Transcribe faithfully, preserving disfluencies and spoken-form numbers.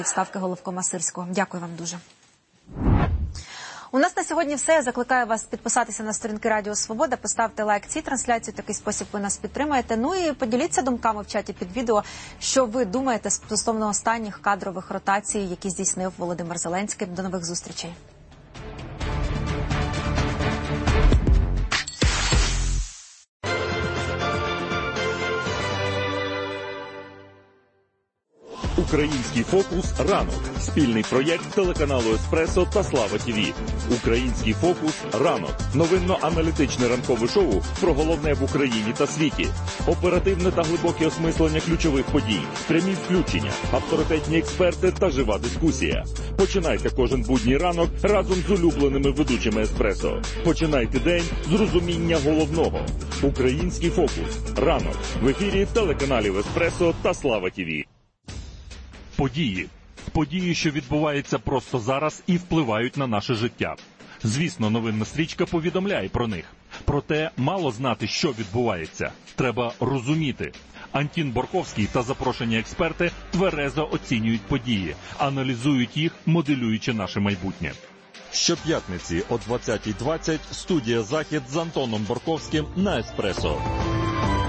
відставки головкома Сирського. Дякую вам дуже. У нас на сьогодні все. Я закликаю вас підписатися на сторінки Радіо Свобода, поставте лайк цій трансляції, в такий спосіб ви нас підтримаєте. Ну і поділіться думками в чаті під відео, що ви думаєте стосовно останніх кадрових ротацій, які здійснив Володимир Зеленський. До нових зустрічей. Український фокус «Ранок» – спільний проєкт телеканалу «Еспресо» та «Слава ТІВІ». Український фокус «Ранок» – новинно-аналітичне ранкове шоу про головне в Україні та світі. Оперативне та глибоке осмислення ключових подій, прямі включення, авторитетні експерти та жива дискусія. Починайте кожен будній ранок разом з улюбленими ведучими «Еспресо». Починайте день з розуміння головного. Український фокус «Ранок» в ефірі телеканалів «Еспресо» та «Слава ТІВІ». Події. Події, що відбуваються просто зараз і впливають на наше життя. Звісно, новинна стрічка повідомляє про них. Проте мало знати, що відбувається. Треба розуміти. Антін Борковський та запрошені експерти тверезо оцінюють події, аналізують їх, моделюючи наше майбутнє. Щоп'ятниці о двадцятій двадцять студія «Захід» з Антоном Борковським на «Еспресо».